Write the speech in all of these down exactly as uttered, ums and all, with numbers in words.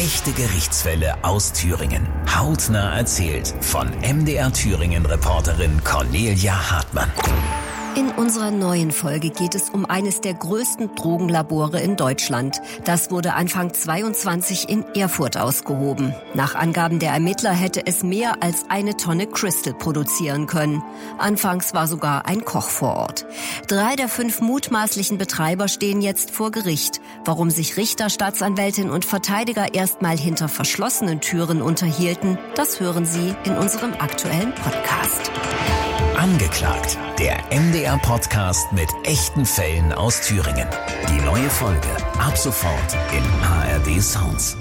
Echte Gerichtsfälle aus Thüringen. Hautnah erzählt von M D R Thüringen-Reporterin Cornelia Hartmann. In unserer neuen Folge geht es um eines der größten Drogenlabore in Deutschland. Das wurde Anfang zweiundzwanzig in Erfurt ausgehoben. Nach Angaben der Ermittler hätte es mehr als eine Tonne Crystal produzieren können. Anfangs war sogar ein Koch vor Ort. Drei der fünf mutmaßlichen Betreiber stehen jetzt vor Gericht. Warum sich Richter, Staatsanwältin und Verteidiger erstmal hinter verschlossenen Türen unterhielten, das hören Sie in unserem aktuellen Podcast. Angeklagt, der M D R-Podcast mit echten Fällen aus Thüringen. Die neue Folge ab sofort in A R D Sounds.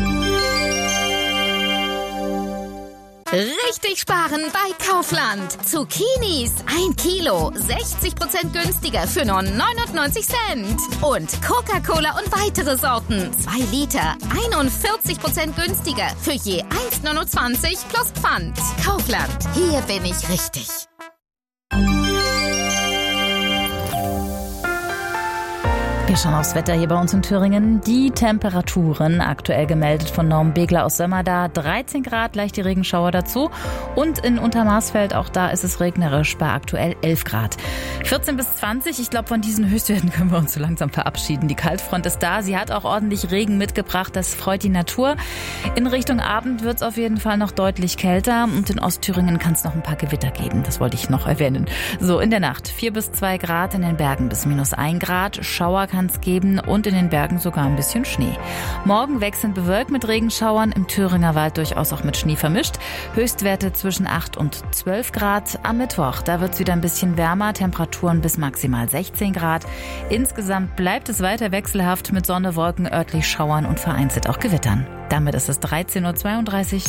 Richtig sparen bei Kaufland. Zucchinis, ein Kilo, sechzig Prozent günstiger für nur neunundneunzig Cent. Und Coca-Cola und weitere Sorten, zwei Liter, einundvierzig Prozent günstiger für je eins neunundzwanzig plus Pfand. Kaufland, hier bin ich richtig. Wir schauen aufs Wetter hier bei uns in Thüringen. Die Temperaturen, aktuell gemeldet von Norm Begler aus Sömmerda, dreizehn Grad, leichte Regenschauer dazu. Und in Untermarsfeld, auch da ist es regnerisch, bei aktuell elf Grad. vierzehn bis zwanzig, ich glaube, von diesen Höchstwerten können wir uns so langsam verabschieden. Die Kaltfront ist da, sie hat auch ordentlich Regen mitgebracht, das freut die Natur. In Richtung Abend wird es auf jeden Fall noch deutlich kälter und in Ostthüringen kann es noch ein paar Gewitter geben, das wollte ich noch erwähnen. So, in der Nacht vier bis zwei Grad, in den Bergen bis minus ein Grad, Schauer kann es geben und in den Bergen sogar ein bisschen Schnee. Morgen wechselnd bewölkt mit Regenschauern, im Thüringer Wald durchaus auch mit Schnee vermischt. Höchstwerte zwischen acht und zwölf Grad. Am Mittwoch, da wird es wieder ein bisschen wärmer, Temperaturen bis maximal sechzehn Grad. Insgesamt bleibt es weiter wechselhaft mit Sonne, Wolken, örtlich Schauern und vereinzelt auch Gewittern. Damit ist es dreizehn Uhr zweiunddreißig.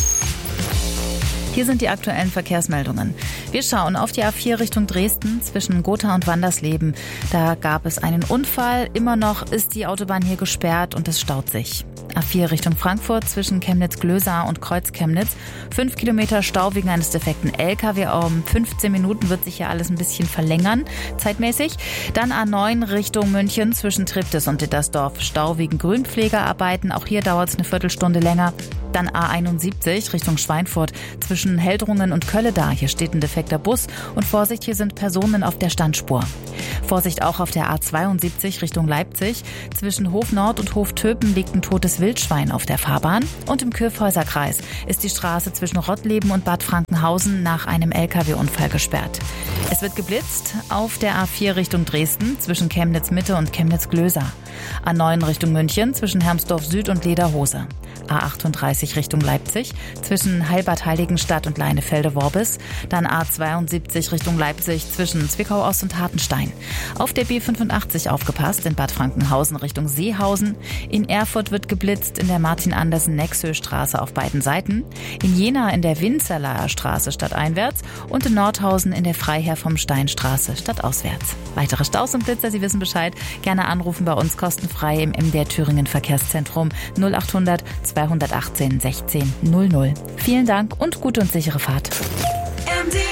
Hier sind die aktuellen Verkehrsmeldungen. Wir schauen auf die A vier Richtung Dresden zwischen Gotha und Wandersleben. Da gab es einen Unfall. Immer noch ist die Autobahn hier gesperrt und es staut sich. A vier Richtung Frankfurt zwischen Chemnitz-Glösa und Kreuz-Chemnitz. Fünf Kilometer Stau wegen eines defekten L K W. Um fünfzehn Minuten wird sich hier alles ein bisschen verlängern, zeitmäßig. Dann A neun Richtung München zwischen Triptis und Dittersdorf. Stau wegen Grünpflegearbeiten. Auch hier dauert es eine Viertelstunde länger. Dann A einundsiebzig Richtung Schweinfurt zwischen Heldrungen und Kölleda. Hier steht ein defekter Bus und Vorsicht, hier sind Personen auf der Standspur. Vorsicht auch auf der A zweiundsiebzig Richtung Leipzig. Zwischen Hof Nord und Hof Töpen liegt ein totes Wildschwein auf der Fahrbahn. Und im Kyffhäuser-Kreis ist die Straße zwischen Rottleben und Bad Frankenhausen nach einem L K W-Unfall gesperrt. Es wird geblitzt auf der A vier Richtung Dresden zwischen Chemnitz-Mitte und Chemnitz-Glösa. A neun Richtung München zwischen Hermsdorf Süd und Lederhose. A achtunddreißig Richtung Leipzig zwischen Heilbad-Heiligenstadt und Leinefelde-Worbis. Dann A zweiundsiebzig Richtung Leipzig zwischen Zwickau-Ost und Hartenstein. Auf der B fünfundachtzig aufgepasst in Bad Frankenhausen Richtung Seehausen. In Erfurt wird geblitzt in der Martin-Andersen-Nexö-Straße auf beiden Seiten. In Jena in der Winzerlaer Straße stadteinwärts und in Nordhausen in der Freiherr vom Stein-Straße stadtauswärts. Weitere Staus und Blitzer, Sie wissen Bescheid, gerne anrufen bei uns kostenfrei im M D R Thüringen Verkehrszentrum null achthundert zweihundertachtzehn sechzehn null null. Vielen Dank und gute und sichere Fahrt. M D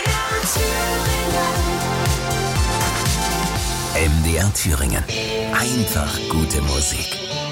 R Thüringen. M D R Thüringen. Einfach gute Musik.